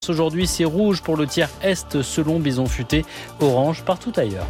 France. Aujourd'hui, c'est rouge pour le tiers Est selon Bison Futé, orange partout ailleurs.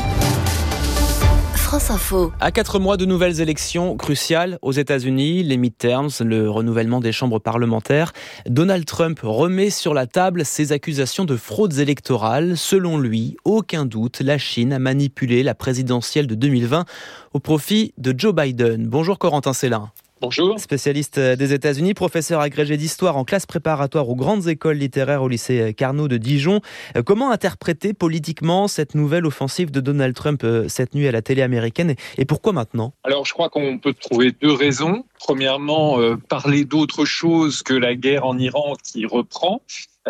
France Info. À 4 mois de nouvelles élections cruciales aux États-Unis, les midterms, le renouvellement des chambres parlementaires, Donald Trump remet sur la table ses accusations de fraudes électorales. Selon lui, aucun doute, la Chine a manipulé la présidentielle de 2020 au profit de Joe Biden. Bonjour Corentin Célin. Bonjour. Spécialiste des États-Unis, professeur agrégé d'histoire en classe préparatoire aux grandes écoles littéraires au lycée Carnot de Dijon. Comment interpréter politiquement cette nouvelle offensive de Donald Trump cette nuit à la télé américaine et pourquoi maintenant ? Alors je crois qu'on peut trouver deux raisons. Premièrement, parler d'autre chose que la guerre en Iran qui reprend.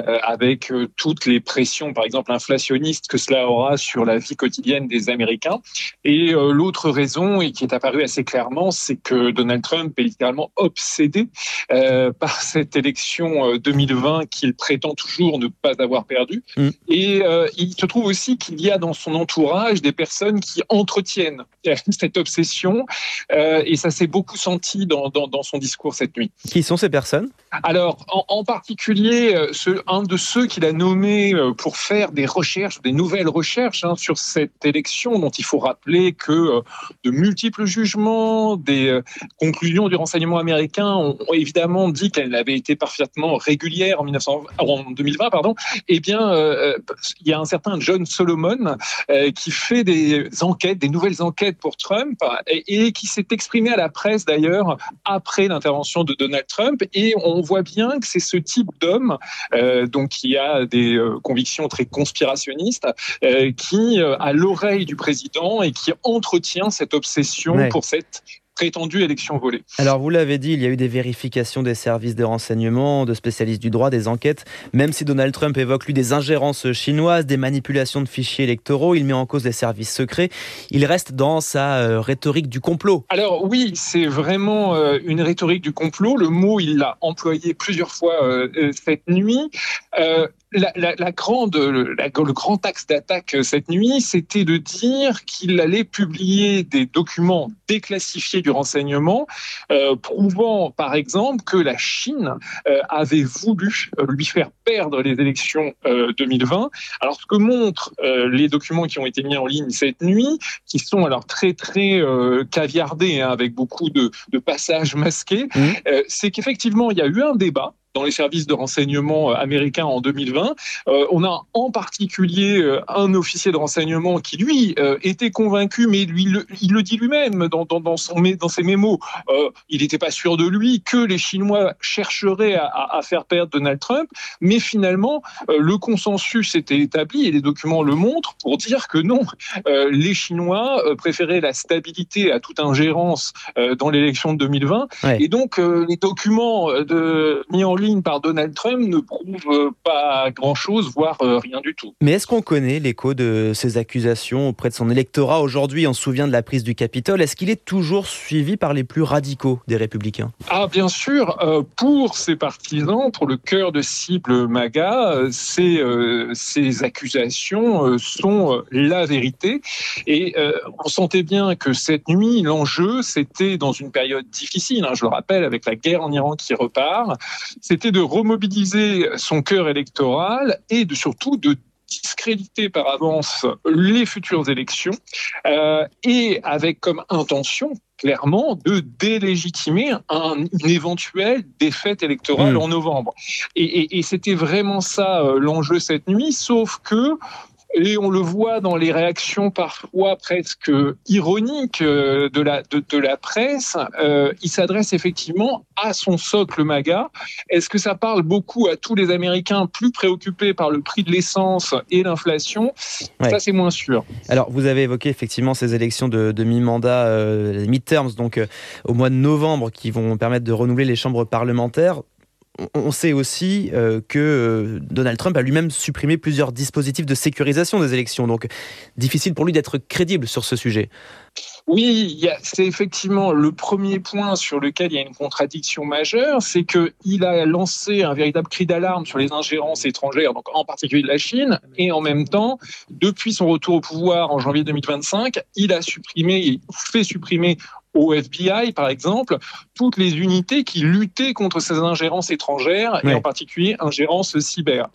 Avec toutes les pressions, par exemple inflationnistes, que cela aura sur la vie quotidienne des Américains. Et l'autre raison, et qui est apparue assez clairement, c'est que Donald Trump est littéralement obsédé par cette élection 2020 qu'il prétend toujours ne pas avoir perdue. Et il se trouve aussi qu'il y a dans son entourage des personnes qui entretiennent cette obsession. Et ça s'est beaucoup senti dans son discours cette nuit. Qui sont ces personnes ? Alors, en particulier, un de ceux qu'il a nommé pour faire des recherches, des nouvelles recherches sur cette élection, dont il faut rappeler que de multiples jugements, des conclusions du renseignement américain ont évidemment dit qu'elle avait été parfaitement régulière en 2020. Eh bien, il y a un certain John Solomon qui fait des nouvelles enquêtes pour Trump et qui s'est exprimé à la presse d'ailleurs après l'intervention de Donald Trump. Et on voit bien que c'est ce type d'homme donc qui a des convictions très conspirationnistes, qui a l'oreille du président et qui entretient cette obsession pour cette prétendue élection volée. Alors vous l'avez dit, il y a eu des vérifications des services de renseignement, de spécialistes du droit, des enquêtes. Même si Donald Trump évoque lui des ingérences chinoises, des manipulations de fichiers électoraux, il met en cause les services secrets. Il reste dans sa rhétorique du complot. Alors oui, c'est vraiment une rhétorique du complot. Le mot, il l'a employé plusieurs fois cette nuit. Le grand axe d'attaque cette nuit, c'était de dire qu'il allait publier des documents déclassifiés du renseignement, prouvant par exemple que la Chine avait voulu lui faire perdre les élections 2020. Alors ce que montrent les documents qui ont été mis en ligne cette nuit, qui sont alors très très caviardés, avec beaucoup de passages masqués, c'est qu'effectivement il y a eu un débat dans les services de renseignement américains en 2020. On a en particulier un officier de renseignement qui, lui, était convaincu, mais il le dit lui-même dans ses mémos, il n'était pas sûr de lui, que les Chinois chercheraient à faire perdre Donald Trump, mais finalement, le consensus était établi, et les documents le montrent, pour dire que non, les Chinois préféraient la stabilité à toute ingérence dans l'élection de 2020, et donc les documents mis en ligne par Donald Trump ne prouve pas grand-chose, voire rien du tout. Mais est-ce qu'on connaît l'écho de ces accusations auprès de son électorat aujourd'hui ? On se souvient de la prise du Capitole. Est-ce qu'il est toujours suivi par les plus radicaux des Républicains ? Ah, bien sûr. Pour ses partisans, pour le cœur de cible MAGA, ces accusations sont la vérité. Et on sentait bien que cette nuit, l'enjeu, c'était dans une période difficile, je le rappelle, avec la guerre en Iran qui repart, c'était de remobiliser son cœur électoral et surtout de discréditer par avance les futures élections et avec comme intention clairement de délégitimer une éventuelle défaite électorale en novembre. Et c'était vraiment ça l'enjeu cette nuit, sauf que, et on le voit dans les réactions parfois presque ironiques de la presse, il s'adresse effectivement à son socle MAGA. Est-ce que ça parle beaucoup à tous les Américains plus préoccupés par le prix de l'essence et l'inflation ? Ça, c'est moins sûr. Alors, vous avez évoqué effectivement ces élections de mi-mandat, les midterms, donc au mois de novembre, qui vont permettre de renouveler les chambres parlementaires. On sait aussi que Donald Trump a lui-même supprimé plusieurs dispositifs de sécurisation des élections, donc difficile pour lui d'être crédible sur ce sujet. Oui, c'est effectivement le premier point sur lequel il y a une contradiction majeure, c'est qu'il a lancé un véritable cri d'alarme sur les ingérences étrangères, donc en particulier de la Chine, et en même temps, depuis son retour au pouvoir en janvier 2025, il fait supprimer au FBI, par exemple, toutes les unités qui luttaient contre ces ingérences étrangères, et en particulier ingérences cyber.